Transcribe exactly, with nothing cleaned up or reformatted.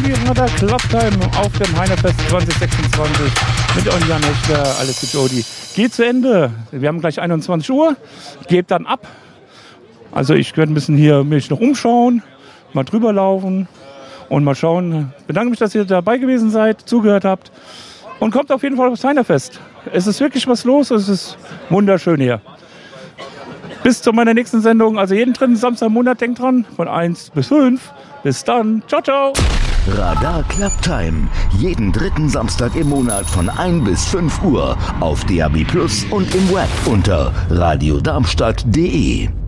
die Radar Club Time auf dem Heinefest zwanzig sechsundzwanzig mit Onja Nächter, alles mit Jody. Geht zu Ende. Wir haben gleich einundzwanzig Uhr. Geht dann ab. Also ich werde ein bisschen hier mich noch umschauen, mal drüber laufen und mal schauen. Ich bedanke mich, dass ihr dabei gewesen seid, zugehört habt und kommt auf jeden Fall aufs Heinefest. Es ist wirklich was los, es ist wunderschön hier. Bis zu meiner nächsten Sendung, also jeden dritten Samstag im Monat, denkt dran, von eins bis fünf. Bis dann, ciao, ciao. Radar Club Time, jeden dritten Samstag im Monat von eins bis fünf Uhr auf D A B Plus und im Web unter radio darmstadt punkt de.